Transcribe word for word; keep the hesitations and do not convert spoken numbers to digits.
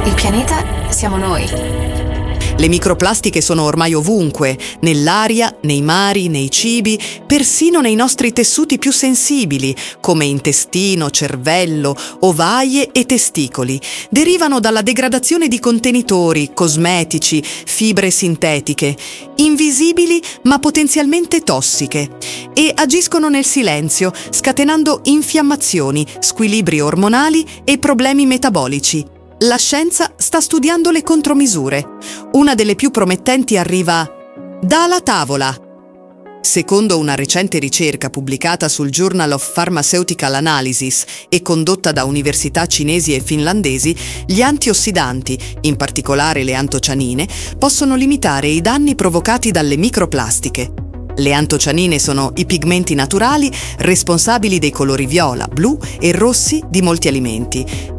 Il pianeta siamo noi. Le microplastiche sono ormai ovunque, nell'aria, nei mari, nei cibi, persino nei nostri tessuti più sensibili, come intestino, cervello, ovaie e testicoli. Derivano dalla degradazione di contenitori, cosmetici, fibre sintetiche, invisibili ma potenzialmente tossiche, e agiscono nel silenzio, scatenando infiammazioni, squilibri ormonali e problemi metabolici. La scienza sta studiando le contromisure. Una delle più promettenti arriva dalla tavola. Secondo una recente ricerca pubblicata sul Journal of Pharmaceutical Analysis e condotta da università cinesi e finlandesi, gli antiossidanti, in particolare le antocianine, possono limitare i danni provocati dalle microplastiche. Le antocianine sono i pigmenti naturali responsabili dei colori viola, blu e rossi di molti alimenti,